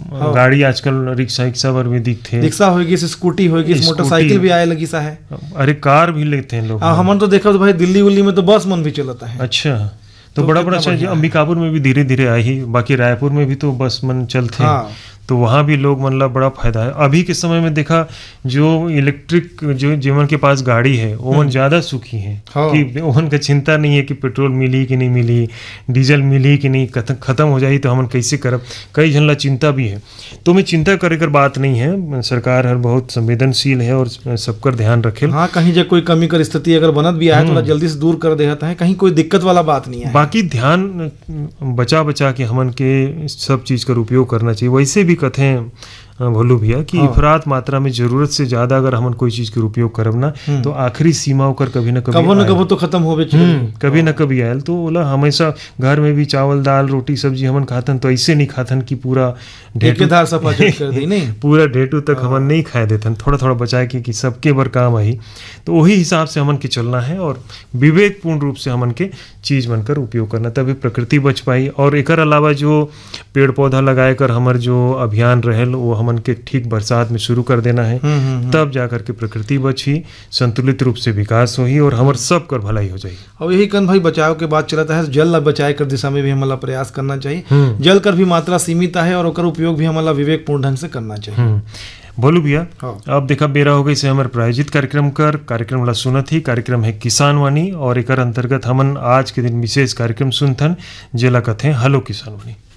गाड़ी आजकल रिक्शा बर भी दिखते, रिक्शा होगी, स्कूटी होगी, मोटरसाइकिल भी आए लगी सा है। अरे कार भी लेते हैं लोग। हमन तो देखा तो भाई दिल्ली उल्ली में तो बस मन भी चलता है। अच्छा, तो बड़ा बड़ा अच्छा। अंबिकापुर में भी धीरे धीरे आई ही, बाकी रायपुर में भी तो बस मन चलते हैं, तो वहाँ भी लोग मतलब बड़ा फायदा है। अभी के समय में देखा जो इलेक्ट्रिक जो जीवन के पास गाड़ी है ओवन ज़्यादा सुखी है कि ओवन का चिंता नहीं है कि पेट्रोल मिली कि नहीं मिली, डीजल मिली कि नहीं, खत्म हो जाए तो हमन कैसे करब, कई झन ला चिंता भी है। तो मैं चिंता करे कर बात नहीं है, सरकार हर बहुत संवेदनशील है और सबकर ध्यान रखे। हाँ, कहीं जब कोई कमी कर स्थिति अगर बनत भी आए तो जल्दी से दूर कर देता है, कहीं कोई दिक्कत वाला बात नहीं है। बाकी ध्यान बचा के हमन के सब चीज़ का उपयोग करना चाहिए। वैसे भी कथें भोलू भैया कि इफरात मात्रा में जरूरत से ज्यादा अगर हमन कोई चीज के उपयोग करब ना तो आखिरी सीमा होकर कभी न कभी तो खत्म होवे कभी न कभी आयल। तो बोला हमेशा घर में भी चावल दाल रोटी सब्जी हमन खातन तो ऐसे नहीं खातन कि पूरा ठेकेदार सफा कर दी नहीं, पूरा ढेटू तक हमन नहीं खाए देतन, थोड़ा थोड़ा बचाए कि सबके बर काम आई। तो वही हिसाब से हमन के चलना है और विवेकपूर्ण रूप से हमन के चीज बनकर उपयोग करना, तभी प्रकृति बच पाई। और एक अलावा जो पेड़ पौधा लगाए कर हमार जो अभियान रहल वो हमन के ठीक बरसात में शुरू कर देना है, तब जाकर के प्रकृति बची, संतुलित रूप से विकास होही और हमार सब कर भलाई हो जाएगी। और यही कन भाई बचाव के बात चलता है, जल बचाए कर दिशा में भी हमारा प्रयास करना चाहिए। जल कर भी मात्रा सीमित है और ओकर उपयोग भी हमारा विवेकपूर्ण ढंग से करना चाहिए। बोलू भैया, अब देखा बेरा हो गई से हमारे प्रायोजित कार्यक्रम ला सुनत ही। कार्यक्रम है किसान वाणी और एक अंतर्गत हमन आज के दिन विशेष कार्यक्रम सुनथन जेला कथे हलो किसान वाणी।